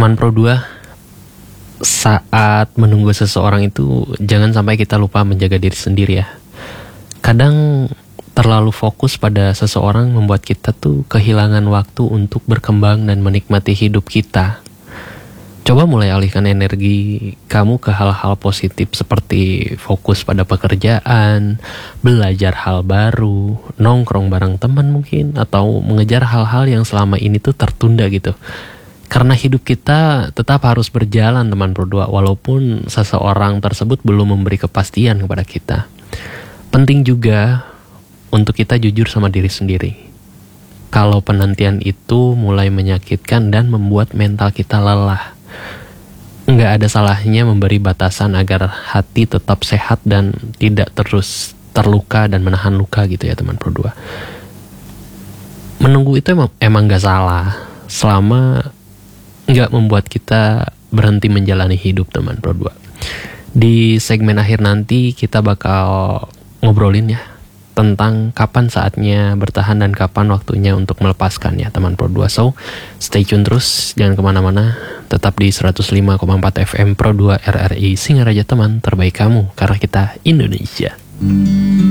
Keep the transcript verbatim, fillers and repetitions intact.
Teman Pro dua, saat menunggu seseorang itu jangan sampai kita lupa menjaga diri sendiri ya. Kadang terlalu fokus pada seseorang membuat kita tuh kehilangan waktu untuk berkembang dan menikmati hidup kita. Coba mulai alihkan energi kamu ke hal-hal positif seperti fokus pada pekerjaan, belajar hal baru, nongkrong bareng teman mungkin, atau mengejar hal-hal yang selama ini tuh tertunda gitu. Karena hidup kita tetap harus berjalan teman Pro dua, walaupun seseorang tersebut belum memberi kepastian kepada kita. Penting juga untuk kita jujur sama diri sendiri. Kalau penantian itu mulai menyakitkan dan membuat mental kita lelah, nggak ada salahnya memberi batasan agar hati tetap sehat dan tidak terus terluka dan menahan luka gitu ya teman Pro dua. Menunggu itu emang emang nggak salah, selama nggak membuat kita berhenti menjalani hidup teman Pro dua. Di segmen akhir nanti kita bakal ngobrolin ya tentang kapan saatnya bertahan dan kapan waktunya untuk melepaskan ya teman Pro dua. So, stay tune terus, jangan kemana-mana, tetap di seratus lima koma empat F M Pro dua R R I Singaraja teman, terbaik kamu karena kita Indonesia.